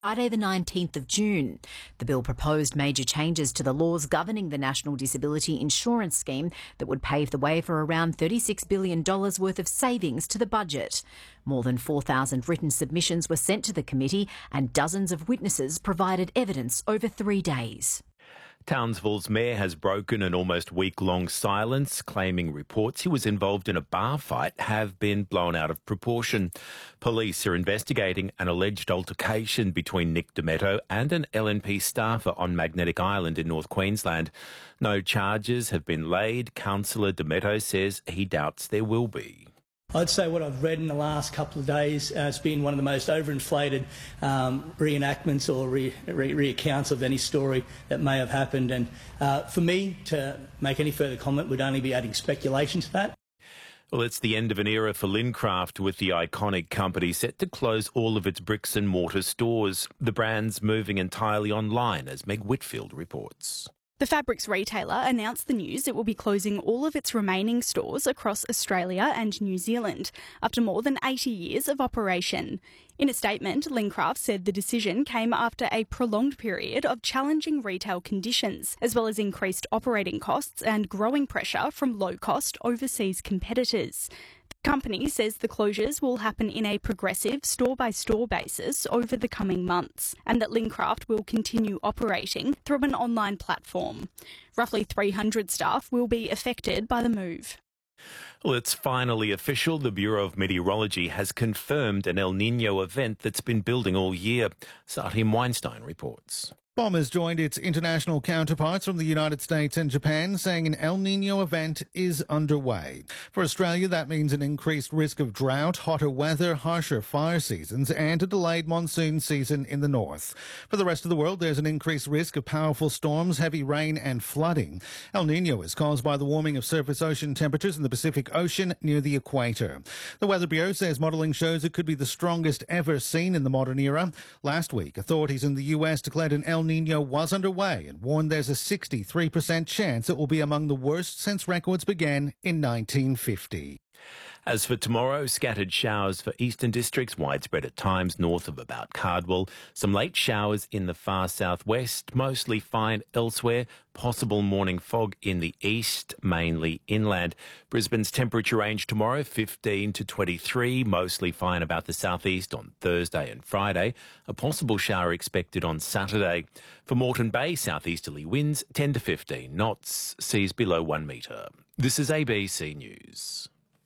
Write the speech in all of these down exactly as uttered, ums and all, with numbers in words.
Friday the nineteenth of June. The bill proposed major changes to the laws governing the National Disability Insurance Scheme that would pave the way for around thirty-six billion dollars worth of savings to the budget. More than four thousand written submissions were sent to the committee and dozens of witnesses provided evidence over three days. Townsville's mayor has broken an almost week-long silence, claiming reports he was involved in a bar fight have been blown out of proportion. Police are investigating an alleged altercation between Nick Demetto and an L N P staffer on Magnetic Island in North Queensland. No charges have been laid. Councillor Demetto says he doubts there will be. I'd say what I've read in the last couple of days has been one of the most overinflated um, reenactments or re- re- recounts of any story that may have happened. And uh, for me to make any further comment would only be adding speculation to that. Well, it's the end of an era for Lincraft, with the iconic company set to close all of its bricks and mortar stores. The brand's moving entirely online, as Meg Whitfield reports. The fabrics retailer announced the news it will be closing all of its remaining stores across Australia and New Zealand after more than eighty years of operation. In a statement, Lincraft said the decision came after a prolonged period of challenging retail conditions, as well as increased operating costs and growing pressure from low-cost overseas competitors. The company says the closures will happen in a progressive store-by-store basis over the coming months, and that Lincraft will continue operating through an online platform. Roughly three hundred staff will be affected by the move. Well, it's finally official. The Bureau of Meteorology has confirmed an El Niño event that's been building all year. Satim Weinstein reports. BOM has joined its international counterparts from the United States and Japan, saying an El Niño event is underway. For Australia, that means an increased risk of drought, hotter weather, harsher fire seasons, and a delayed monsoon season in the north. For the rest of the world, there's an increased risk of powerful storms, heavy rain and flooding. El Niño is caused by the warming of surface ocean temperatures in the Pacific Ocean near the equator. The Weather Bureau says modelling shows it could be the strongest ever seen in the modern era. Last week, authorities in the U S declared an El Niño was underway and warned there's a sixty-three percent chance it will be among the worst since records began in nineteen fifty. As for tomorrow, scattered showers for eastern districts, widespread at times north of about Cardwell. Some late showers in the far southwest, mostly fine elsewhere. Possible morning fog in the east, mainly inland. Brisbane's temperature range tomorrow, fifteen to twenty-three, mostly fine about the southeast on Thursday and Friday. A possible shower expected on Saturday. For Moreton Bay, southeasterly winds ten to fifteen knots, seas below one metre. This is A B C News.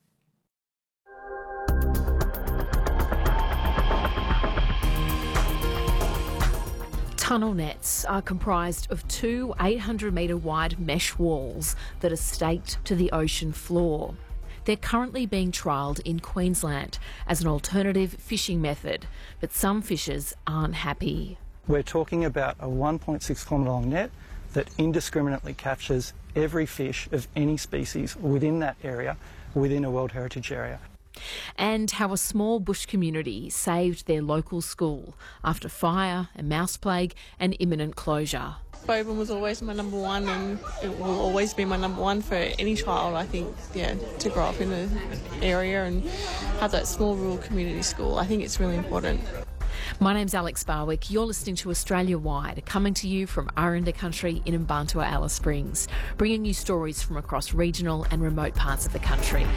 Tunnel nets are comprised of two eight hundred metre wide mesh walls that are staked to the ocean floor. They're currently being trialled in Queensland as an alternative fishing method, but some fishers aren't happy. We're talking about a one point six kilometre long net that indiscriminately captures every fish of any species within that area, within a World Heritage Area. And how a small bush community saved their local school after fire, a mouse plague and imminent closure. Boban was always my number one, and it will always be my number one for any child, I think, yeah, to grow up in an area and have that small rural community school. I think it's really important. My name's Alex Barwick. You're listening to Australia Wide, coming to you from Aranda Country in Mbantua, Alice Springs, bringing you stories from across regional and remote parts of the country.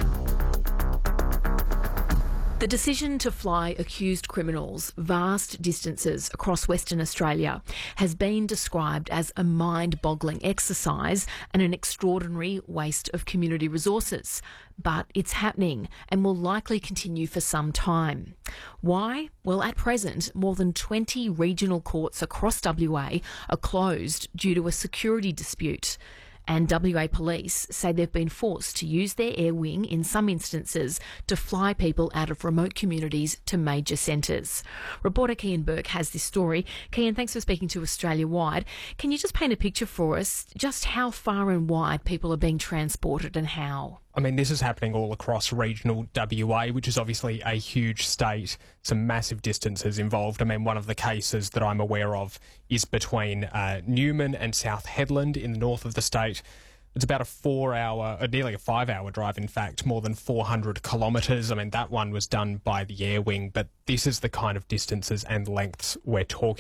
The decision to fly accused criminals vast distances across Western Australia has been described as a mind-boggling exercise and an extraordinary waste of community resources. But it's happening and will likely continue for some time. Why? Well, at present, more than twenty regional courts across W A are closed due to a security dispute. And W A Police say they've been forced to use their air wing in some instances to fly people out of remote communities to major centres. Reporter Kian Burke has this story. Kian, thanks for speaking to Australia Wide. Can you just paint a picture for us just how far and wide people are being transported and how? I mean, this is happening all across regional W A, which is obviously a huge state, some massive distances involved. I mean, one of the cases that I'm aware of is between uh, Newman and South Hedland in the north of the state. It's about a four-hour, uh, nearly a five-hour drive, in fact, more than four hundred kilometres. I mean, that one was done by the Air Wing, but this is the kind of distances and lengths we're talking